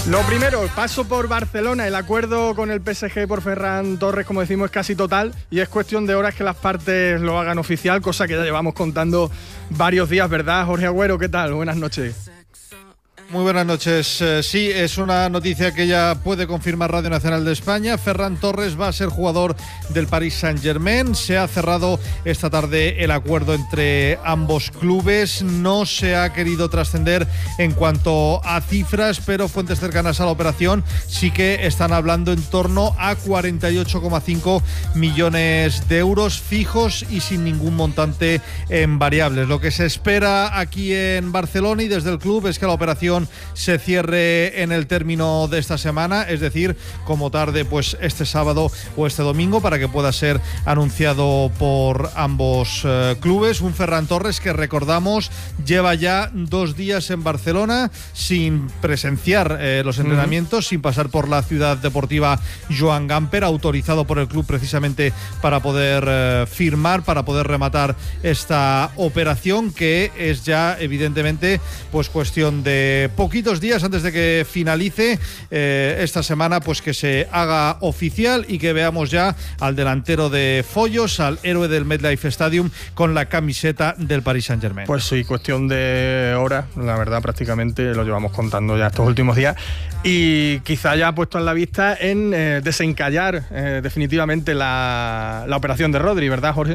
Lo primero, paso por Barcelona. El acuerdo con el PSG por Ferran Torres, como decimos, es casi total y es cuestión de horas que las partes lo hagan oficial, cosa que ya llevamos contando varios días, ¿verdad? Jorge Agüero, ¿qué tal? Buenas noches. Muy buenas noches. Sí, es una noticia que ya puede confirmar Radio Nacional de España. Ferran Torres va a ser jugador del Paris Saint-Germain. Se ha cerrado esta tarde el acuerdo entre ambos clubes. No se ha querido trascender en cuanto a cifras, pero fuentes cercanas a la operación sí que están hablando en torno a 48,5 millones de euros fijos y sin ningún montante en variables. Lo que se espera aquí en Barcelona y desde el club es que la operación se cierre en el término de esta semana, es decir, como tarde pues este sábado o este domingo, para que pueda ser anunciado por ambos clubes. Un Ferran Torres que, recordamos, lleva ya 2 días en Barcelona sin presenciar los entrenamientos, sin pasar por la ciudad deportiva Joan Gamper, autorizado por el club precisamente para poder firmar, para poder rematar esta operación, que es ya evidentemente pues cuestión de poquitos días antes de que finalice esta semana, pues que se haga oficial y que veamos ya al delantero de Follos, al héroe del MetLife Stadium, con la camiseta del Paris Saint-Germain. Pues sí, cuestión de horas, la verdad, prácticamente lo llevamos contando ya estos últimos días y quizá ya ha puesto en la vista en desencallar definitivamente la operación de Rodri, ¿verdad, Jorge?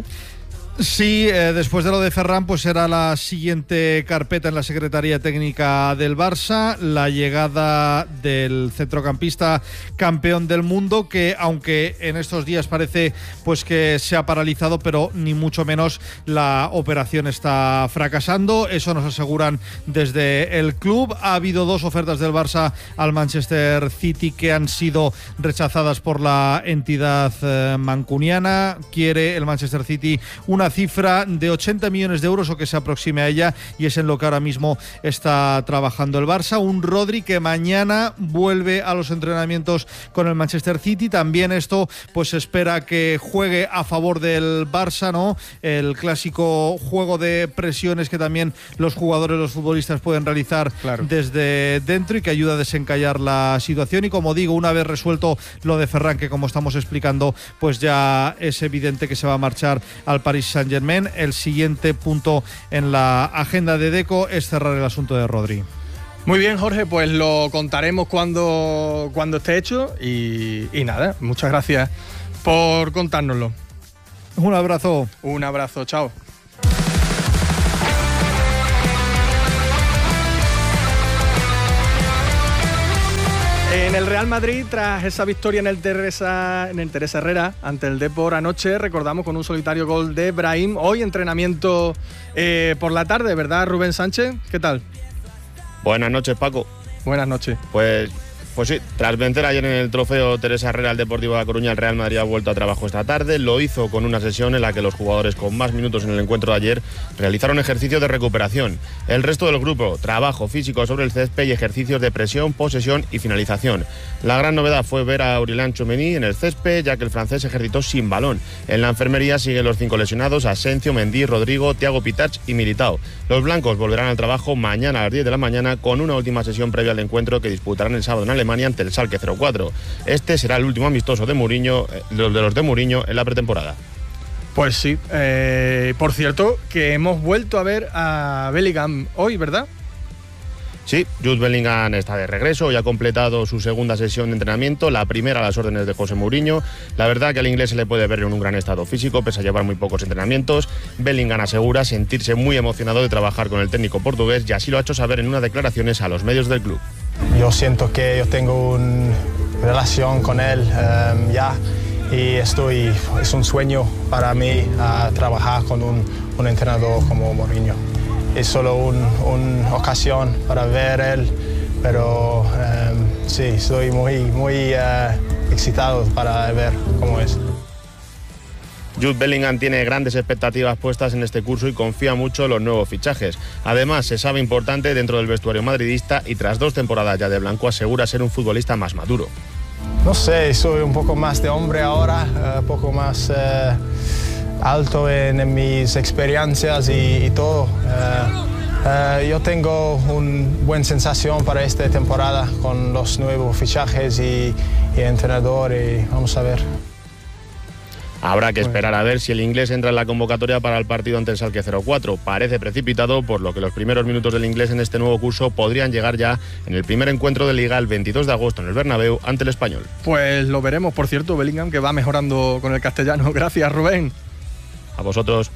Sí, después de lo de Ferran, pues era la siguiente carpeta en la Secretaría Técnica del Barça, la llegada del centrocampista campeón del mundo, que aunque en estos días parece pues que se ha paralizado, pero ni mucho menos la operación está fracasando. Eso nos aseguran desde el club. Ha habido 2 ofertas del Barça al Manchester City que han sido rechazadas por la entidad mancuniana. Quiere el Manchester City una cifra de 80 millones de euros o que se aproxime a ella, y es en lo que ahora mismo está trabajando el Barça. Un Rodri que mañana vuelve a los entrenamientos con el Manchester City. También esto pues se espera que juegue a favor del Barça, ¿no? El clásico juego de presiones que también los jugadores, los futbolistas pueden realizar desde dentro y que ayuda a desencallar la situación. Y como digo, una vez resuelto lo de Ferran, que como estamos explicando, pues ya es evidente que se va a marchar al Paris Saint-Germain. El siguiente punto en la agenda de Deco es cerrar el asunto de Rodri. Muy bien, Jorge, pues lo contaremos cuando esté hecho y nada, muchas gracias por contárnoslo. Un abrazo. Un abrazo, chao. En el Real Madrid, tras esa victoria en el Teresa Herrera ante el Depor anoche, recordamos con un solitario gol de Brahim. Hoy entrenamiento por la tarde, ¿verdad, Rubén Sánchez? ¿Qué tal? Buenas noches, Paco. Buenas noches. Pues sí, tras vencer ayer en el trofeo Teresa Herrera al Deportivo de La Coruña, el Real Madrid ha vuelto a trabajo esta tarde. Lo hizo con una sesión en la que los jugadores con más minutos en el encuentro de ayer realizaron ejercicios de recuperación. El resto del grupo, trabajo físico sobre el césped y ejercicios de presión, posesión y finalización. La gran novedad fue ver a Aurélien Tchouaméni en el césped, ya que el francés ejercitó sin balón. En la enfermería siguen los 5 lesionados: Asensio, Mendy, Rodrigo, Thiago Pitach y Militao. Los blancos volverán al trabajo mañana a las 10 de la mañana con una última sesión previa al encuentro que disputarán el sábado en Alemania ante el Schalke 04. Este será el último amistoso de Mourinho, de los de Mourinho en la pretemporada. Pues sí, por cierto, que hemos vuelto a ver a Bellingham hoy, ¿verdad? Sí, Jude Bellingham está de regreso y ha completado su segunda sesión de entrenamiento, la primera a las órdenes de José Mourinho. La verdad que al inglés se le puede ver en un gran estado físico, pese a llevar muy pocos entrenamientos. Bellingham asegura sentirse muy emocionado de trabajar con el técnico portugués y así lo ha hecho saber en unas declaraciones a los medios del club. Yo siento que yo tengo una relación con él ya, y es un sueño para mí trabajar con un entrenador como Mourinho. Es solo una ocasión para ver él, pero sí, estoy muy excitado para ver cómo es. Jude Bellingham tiene grandes expectativas puestas en este curso y confía mucho en los nuevos fichajes. Además, se sabe importante dentro del vestuario madridista y tras 2 temporadas ya de blanco asegura ser un futbolista más maduro. No sé, soy un poco más de hombre ahora, un poco más alto en mis experiencias y todo. Yo tengo una buena sensación para esta temporada con los nuevos fichajes y entrenador, y vamos a ver. Habrá que esperar a ver si el inglés entra en la convocatoria para el partido ante el Schalke 04. Parece precipitado, por lo que los primeros minutos del inglés en este nuevo curso podrían llegar ya en el primer encuentro de Liga el 22 de agosto en el Bernabéu ante el Español. Pues lo veremos. Por cierto, Bellingham, que va mejorando con el castellano. Gracias, Rubén. A vosotros.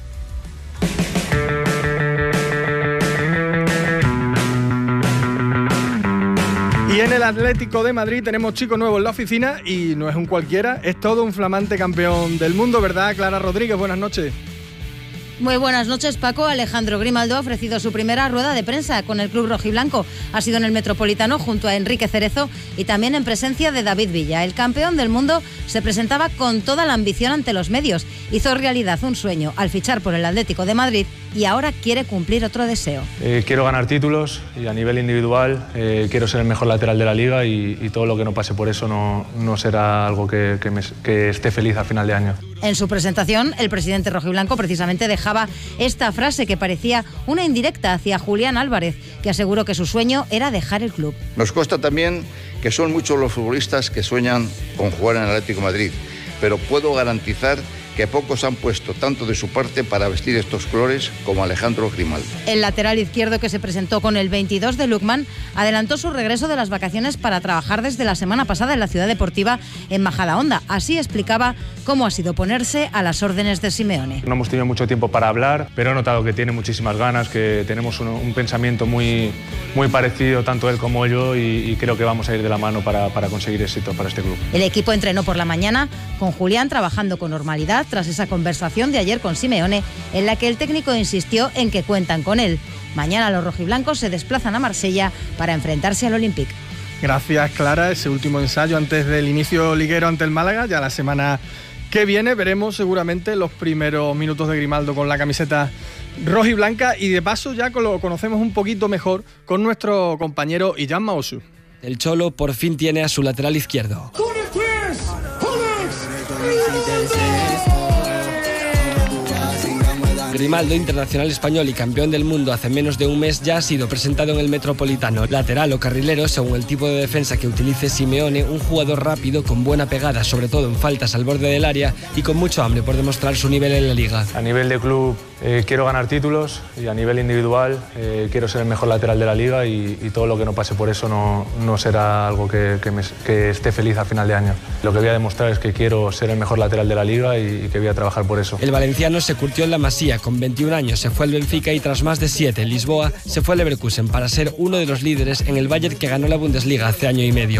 Y en el Atlético de Madrid tenemos chico nuevo en la oficina y no es un cualquiera, es todo un flamante campeón del mundo, ¿verdad, Clara Rodríguez? Buenas noches. Muy buenas noches, Paco. Alejandro Grimaldo ha ofrecido su primera rueda de prensa con el club rojiblanco. Ha sido en el Metropolitano junto a Enrique Cerezo y también en presencia de David Villa. El campeón del mundo se presentaba con toda la ambición ante los medios. Hizo realidad un sueño al fichar por el Atlético de Madrid y ahora quiere cumplir otro deseo. Quiero ganar títulos y a nivel individual quiero ser el mejor lateral de la liga y todo lo que no pase por eso no será algo que esté feliz a final de año. En su presentación, el presidente rojiblanco precisamente dejaba esta frase que parecía una indirecta hacia Julián Álvarez, que aseguró que su sueño era dejar el club. Nos consta también que son muchos los futbolistas que sueñan con jugar en el Atlético de Madrid, pero puedo garantizar que pocos han puesto tanto de su parte para vestir estos colores como Alejandro Grimaldo. El lateral izquierdo, que se presentó con el 22 de Lukman, adelantó su regreso de las vacaciones para trabajar desde la semana pasada en la ciudad deportiva en Majadahonda. Así explicaba cómo ha sido ponerse a las órdenes de Simeone. No hemos tenido mucho tiempo para hablar, pero he notado que tiene muchísimas ganas, que tenemos un pensamiento muy parecido, tanto él como yo, y creo que vamos a ir de la mano para conseguir éxito para este club. El equipo entrenó por la mañana con Julián trabajando con normalidad tras esa conversación de ayer con Simeone, en la que el técnico insistió en que cuentan con él. Mañana los rojiblancos se desplazan a Marsella para enfrentarse al Olympique. Gracias, Clara. Ese último ensayo antes del inicio liguero ante el Málaga. Ya la semana que viene veremos seguramente los primeros minutos de Grimaldo con la camiseta rojiblanca, y de paso ya lo conocemos un poquito mejor con nuestro compañero Illan Maosu. El Cholo por fin tiene a su lateral izquierdo. Grimaldo, internacional español y campeón del mundo hace menos de un mes, ya ha sido presentado en el Metropolitano. Lateral o carrilero, según el tipo de defensa que utilice Simeone, un jugador rápido, con buena pegada, sobre todo en faltas al borde del área, y con mucho hambre por demostrar su nivel en la Liga. A nivel de club quiero ganar títulos, y a nivel individual quiero ser el mejor lateral de la Liga, y todo lo que no pase por eso no será algo que esté feliz a final de año. Lo que voy a demostrar es que quiero ser el mejor lateral de la Liga y que voy a trabajar por eso. El valenciano se curtió en la Masía. Con 21 años se fue al Benfica y tras más de 7 en Lisboa se fue al Leverkusen para ser uno de los líderes en el Bayern, que ganó la Bundesliga hace año y medio.